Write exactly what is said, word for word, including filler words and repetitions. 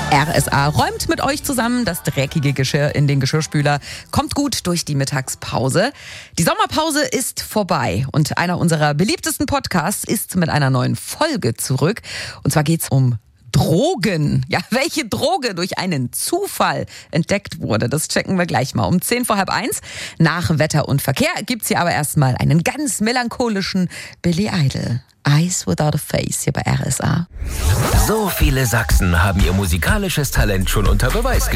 R S A räumt mit euch zusammen das dreckige Geschirr in den Geschirrspüler. Kommt gut durch die Mittagspause. Die Sommerpause ist vorbei und einer unserer beliebtesten Podcasts ist mit einer neuen Folge zurück. Und zwar geht's um Drogen. Ja, welche Droge durch einen Zufall entdeckt wurde, das checken wir gleich mal. Um zehn vor halb eins nach Wetter und Verkehr gibt's hier aber erstmal einen ganz melancholischen Billy Idol. Eyes Without a Face hier bei R S A. So viele Sachsen haben ihr musikalisches Talent schon unter Beweis gestellt.